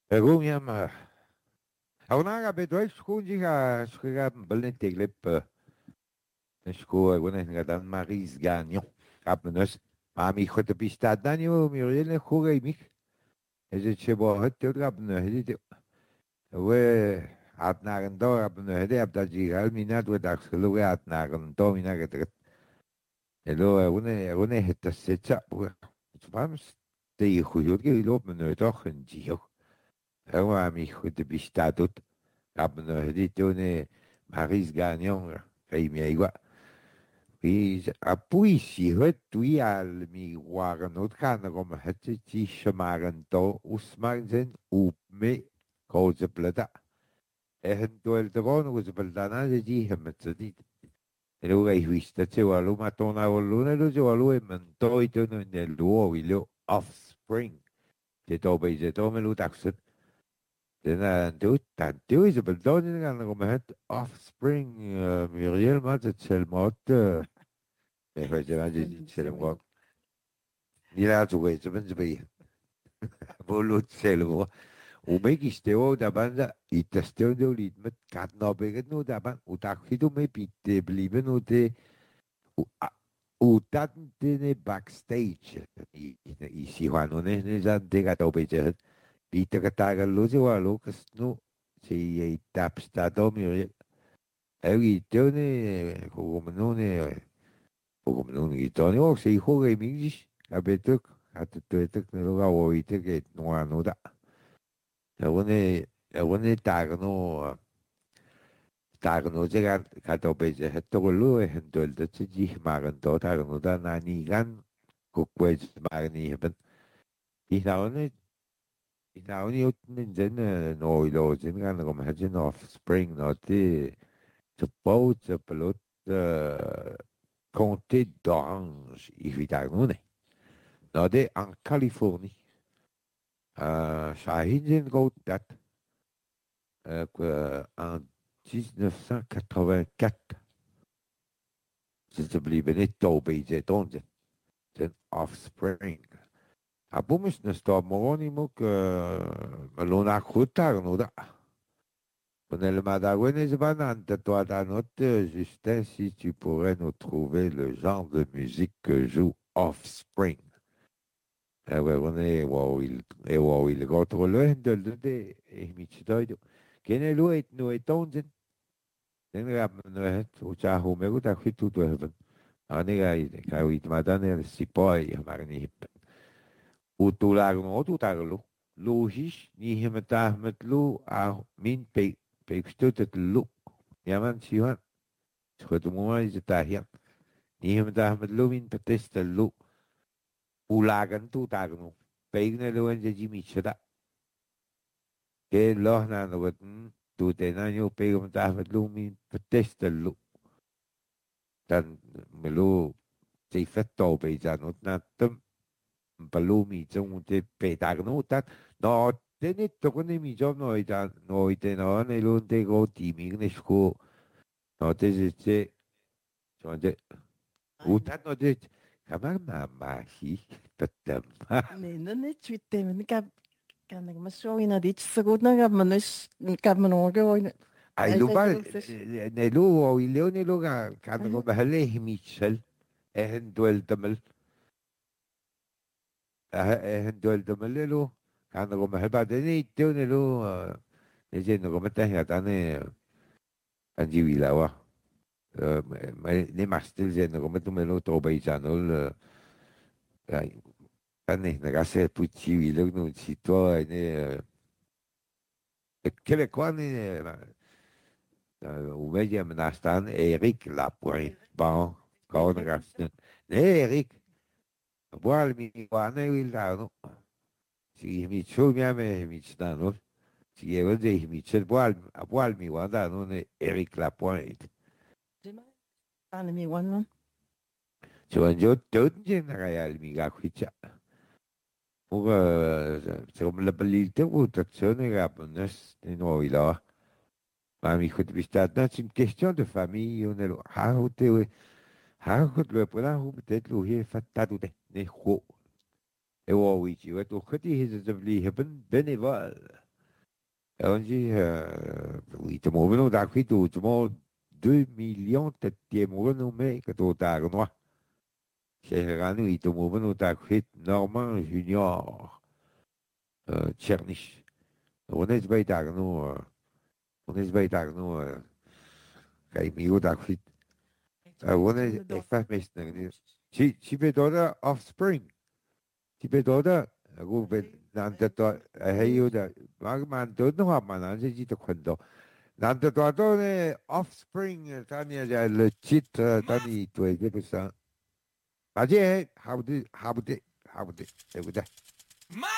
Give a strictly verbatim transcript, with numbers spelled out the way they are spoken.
Egomiam, aunaga bedwel skundiga skundiga belin teglip sku wona nga dan Maris Gagnon. Apnes mami khot pista danio Muriel khugay mik. Eze chebo hat tot apne hedi we atnagen do apne hedi apda jigal minat we daxlu we atnagen do minaget. Elo wona wona het setsa. Vamos te khuyot ge lop men doch en jio. Ewa mi khot pista tot apne hedi tone Maris Gagnon. Fei mi igua. Puis, apoi si het tui al mi waren not gaan om het ti shamaran to usmarzen up me koze plata. En doel de bon was beldana de ji hemet dit. En ook hij wist dat ze wel maar tona wel luna do ze wel en men toi to no ne luo wilio offspring. De to bij ze to me lu takset. Den aan doet dan doe ze beldana gaan om het offspring Muriel maar het selmot. Effettivamente nila zuge zben zbe bolu selvo u megi steo da banda i testeo de lit met kat no beget no da ban u tak hidu me pitte blieben u de u dat de ne backstage i i si hwano ne ne za de ga to beje pitte ka ta ga lo je wa lo kas no si e tap sta do mi e i te ne ko no ne Como non gitoni se hijo de mingis abetuk atutuk no lugar oite que no anuda. Agone agone tagno tagno llega kato beje hetto lu e hento el de ji magan to tagno da nani gan ko kwez magni ben. I naone I naone ut nen no ilo zen gan ko hajen offspring no te to boat to pelot comté d'Orange, évidemment. Nade en Californie. Euh, Shahidin Gautat, euh, en dix-neuf cent quatre-vingt-quatre, c'est blieben Toby Zetonzen, den Offspring. Abumis ne sto moroni muk malona khutar no da. Ponel madagwene zbanante toi ta note, Justin, si tu pourrais nous trouver le genre de musique que joue Offspring. Avevano il e o il gotro lendel de e mi ci doido che ne lui no e tonzen den rab no het o cha ho me guta khitu to hebben ane ga i ka wit madane si poi marni u tu lag no tu taglo logisch ni hemata met lu a min pe pe stutet lu yaman siwan schot mo mai zeta hier ni hemata met lu min petesta lu u lagan tu tagno pegne lu en je mi chada que los nanogot tu te nanyo pegam tahmat lumi petesta lu tan melu te fetto pe janot natum palumi jong te pe tagno tan no te ne to ne mi jo no ita no ite no ne lu te go ti mi ne sku no te se te so te utat no te kamar mama hi petam Nee, no ne tuite men ka kan ik maar zo in dit zo goed nog heb men is ik heb men ook ai lu ba ne lu o i leo ne lu ga kan go bahale hi mi chel ehen duel tamel ehen duel tamel lu kan go mahal ba de ni te ne lu ne je no go meta ya tane anji vila wa ne mastel je no go metu me lu to ba i chanol tane ne ga se puchi vila no si to ne che le quani u media menastan Eric Lapointe bon con ragazzi ne Eric Bual mi guane il dano. Si mi ciò mi ame mi stanno. Si è vede mi c'è bual a bual mi guarda non è Eric Lapointe. aan mi wan man Cioè io tutto in real mi ga qui c'è. Ora come la bellezza votazione rapnes di noi là. Ma mi faut bistat c'est une question de famille on est là. Ha ho te ha ho le pula ho peut-être lo hier fatta tutte ne ho. Et oui, tu vois, tu as dit que tu avais bénévole. Oggi eh, il muovono da qui tutto, mo due milioni di muovono me che tu da no. C'erano i muovono da qui Norman Junior Chernish. On est bei da no, on est bei da no. Kai mi da qui. On est effe mesne. Ci ci vedo da Offspring. Ci vedo da Ruben 난데도 해요다 막만 더는 화만 안 되지도 건도 난데도 또네 offspring 다니야 legit 다니 또 이제 벌써 아직 하부디 하부디 하부디 되고자